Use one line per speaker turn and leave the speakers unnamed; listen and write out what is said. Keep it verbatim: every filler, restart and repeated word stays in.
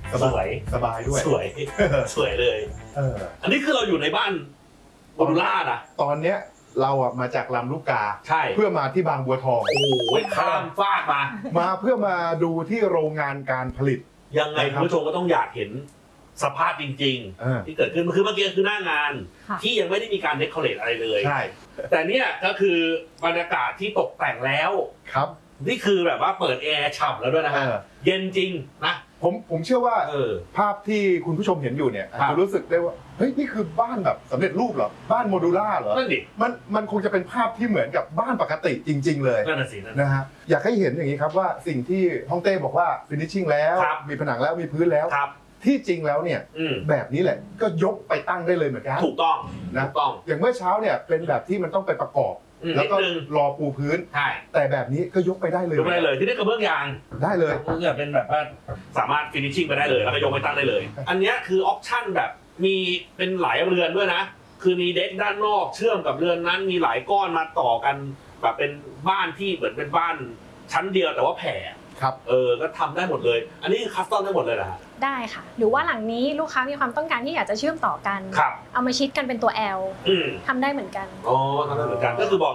สวย
สบายด้วย
สวยสวยเลย
เออ
อันนี้คือเราอยู่ในบ้านโมดูล่านะ
ตอนเนี้ยเราอ่ะมาจากลำลูกกา
ใช่
เพื่อมาที่บางบัวทอง
โอ้โหข้ามฟากมา
มาเพื่อมาดูที่โรงงานการผลิต
ยังไงคุณผู้ชมก็ต้องอยากเห็นสภาพจริง
เออ
ๆ ที่เกิดขึ้นคือเมื่อกี้คือหน้างาน
ค่ะ
ที่ยังไม่ได้มีการเดคอเรทอะไรเลย
ใช่
แต่เนี่ยก็คือบรรยากาศที่ตกแต่งแล้ว
ครับ
นี่คือแบบว่าเปิดแอร์ฉ่ำแล้วด้วยนะฮะ
เออ
เย็นจริงนะ
ผมผมเชื่อว่า
เออ
ภาพที่คุณผู้ชมเห็นอยู่เนี่ยอาจ
ครั
จะ
บ
รู้สึกได้ว่าเฮ้ยนี่คือบ้านแบบสำเร็จรูปเหรอบ้านโมดูล่าเหรอ
นั่นดิ
มันมันคงจะเป็นภาพที่เหมือนกับบ้านปกติจริง ๆ เลย
นั่นน่ะสินั่นน่ะ
นะฮะอยากให้เห็นอย่างนี้ครับว่าสิ่งที่ฮ่องเต้บอกว่า finishing แล้ว
ครับ
มีผนังแล้วมีพื้นแล้ว
ครับ
ที่จริงแล้วเนี่ย
อืม
แบบนี้แหละก็ยกไปตั้งได้เลยเหมือนกัน
ถูกต้อง
นะ
ถูกต้อง
อย่างเมื่อเช้าเนี่ยเป็นแบบที่มันต้องไปประกอบ
อืม
แล้วก็
นิดนึง
รอปูพื้น
ใช่
แต่แบบนี้ก็ยกไปได้เลย
ยกไปได้เลยที่นี่กระเบื้องยาง
ได้เลย
ก็จะเป็นแบบว่าสามารถฟินิชชิ่งไปได้เลยแล้วก็ยกไปตั้งได้เลย อันเนี้ยคือออปชั่นแบบมีเป็นหลายเรือนด้วยนะ คือมีเด็กด้านนอกเชื่อมกับเรือนนั้นมีหลายก้อนมาต่อกันแบบเป็นบ้านที่เหมือนเป็นบ้านชั้นเดียวแต่ว่าแผ่
ครับ
เออก็ทำได้หมดเลย อันนี้คือคัสตอมได้หมดเลยเหรอฮะ
ได้ค่ะ หรือว่าหลังนี้ลูกค้ามีความต้องการที่อยากจะเชื่อมต่อกัน
ครับ
เอามาชิดกันเป็นตัว L
อืม
ทำได้เหมือนกัน
อ๋อทำได้เหมือนกันก็คือบอก